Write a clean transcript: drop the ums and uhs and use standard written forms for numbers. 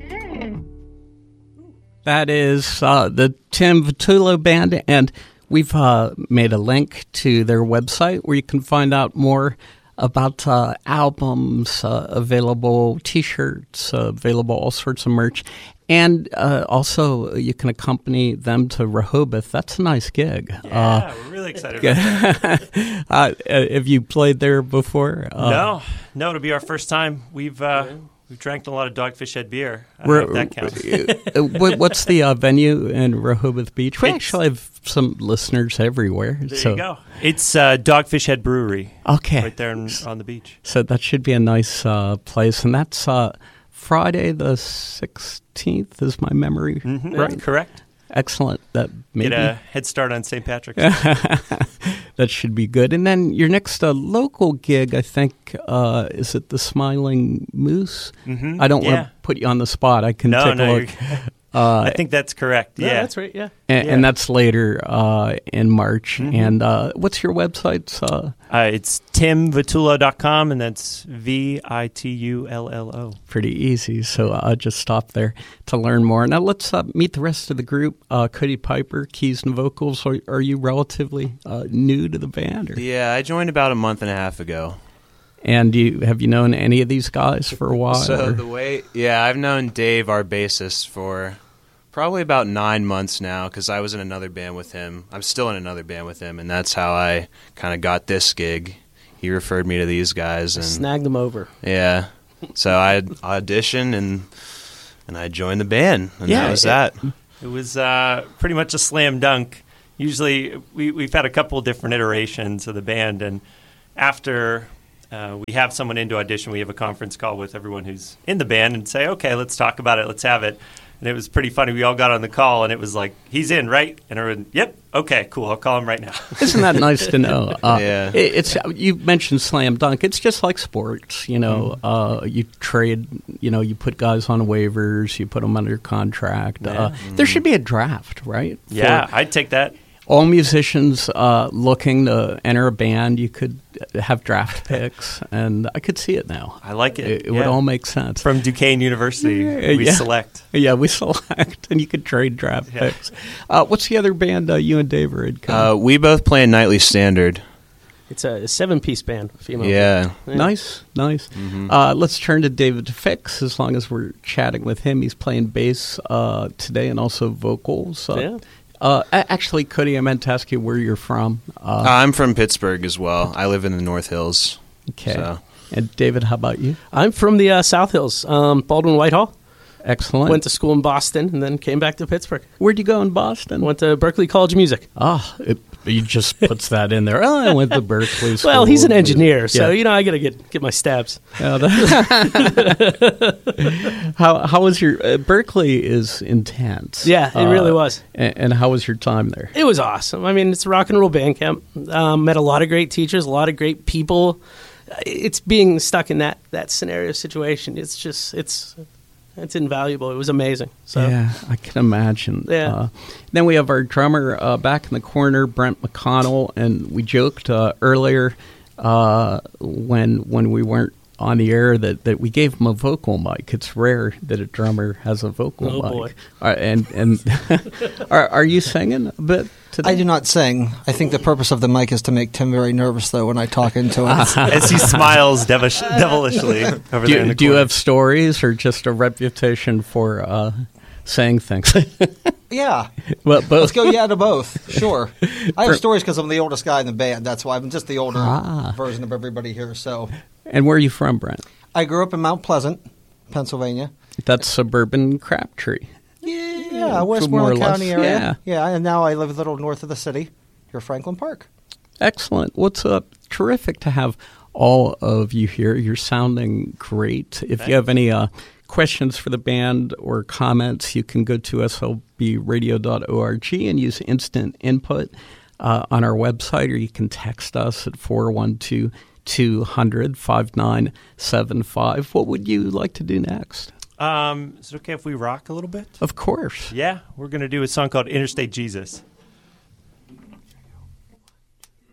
That is the Tim Vitullo Band, and we've made a link to their website where you can find out more about albums, available T-shirts, available all sorts of merch. And also, you can accompany them to Rehoboth. That's a nice gig. Yeah, we're really excited about that. Have you played there before? No, it'll be our first time. We've drank a lot of Dogfish Head beer. I don't know if that counts. What's the venue in Rehoboth Beach? We actually have some listeners everywhere. There you go. It's Dogfish Head Brewery. Okay. Right there on the beach. So that should be a nice place. And that's Friday the 16th is my memory, right? Correct. Excellent. That maybe get a head start on St. Patrick's. That should be good. And then your next local gig, I think, is it the Smiling Moose? Mm-hmm. I don't want to put you on the spot. I can take a look. I think that's correct. Yeah, that's right. Yeah, and that's later in March. Mm-hmm. And what's your website? It's timvitullo.com, and that's VITULLO. Pretty easy. So I'll just stop there to learn more. Now let's meet the rest of the group. Cody Piper, keys and vocals. Are you relatively new to the band? Or? Yeah, I joined about a month and a half ago. And have you known any of these guys for a while? So I've known Dave, our bassist, for probably about 9 months now, because I was in another band with him. I'm still in another band with him, and that's how I kind of got this gig. He referred me to these guys. And snagged them over. Yeah. So I auditioned, and I joined the band, and that was that. It was pretty much a slam dunk. Usually we've had a couple of different iterations of the band, and after we have someone in to audition, we have a conference call with everyone who's in the band and say, okay, let's talk about it, let's have it. And it was pretty funny. We all got on the call, and it was like, he's in, right? And everyone, yep, okay, cool, I'll call him right now. Isn't that nice to know? Yeah. You mentioned slam dunk. It's just like sports, you know. You trade, you put guys on waivers, you put them under contract. There should be a draft, right? Yeah, I'd take that. All musicians looking to enter a band, you could have draft picks, and I could see it now. I like it. It would all make sense. From Duquesne University, we select. Yeah, we select, and you could trade draft picks. What's the other band you and Dave are in? We both play in Nightly Standard. It's a 7-piece band, female. Yeah. Nice. Mm-hmm. Let's turn to David Fix, as long as we're chatting with him. He's playing bass today and also vocals. Actually, Cody, I meant to ask you where you're from. I'm from Pittsburgh as well. I live in the North Hills. Okay. So. And David, how about you? I'm from the South Hills, Baldwin Whitehall. Excellent. Went to school in Boston and then came back to Pittsburgh. Where'd you go in Boston? Went to Berklee College of Music. He just puts that in there. I went to Berklee School. Well, he's an engineer, so I got to get my stabs. How was your Berklee is intense. Yeah, it really was. And how was your time there? It was awesome. I mean, it's a rock and roll band camp. Met a lot of great teachers, a lot of great people. It's being stuck in that scenario situation. It's invaluable. It was amazing. So. Yeah, I can imagine. Yeah. Then we have our drummer back in the corner, Brent McConnell, and we joked earlier when we weren't on the air that we gave him a vocal mic. It's rare that a drummer has a vocal mic. Boy. And are you singing a bit today? I do not sing. I think the purpose of the mic is to make Tim very nervous, though, when I talk into it. As he smiles devilishly over there in the corner. Do you have stories or just a reputation for saying things? Yeah. Well, both. Let's go to both. Sure. I have stories because I'm the oldest guy in the band. That's why I'm just the older version of everybody here. So. And where are you from, Brent? I grew up in Mount Pleasant, Pennsylvania. That's suburban Crabtree. Yeah, Westmoreland County area. Yeah, and now I live a little north of the city, here Franklin Park. Excellent. What's up? Terrific to have all of you here. You're sounding great. If you have any questions for the band or comments, you can go to slbradio.org and use instant input on our website, or you can text us at 412-200-5975. What would you like to do next? Is it okay if we rock a little bit? Of course. Yeah, we're going to do a song called Interstate Jesus.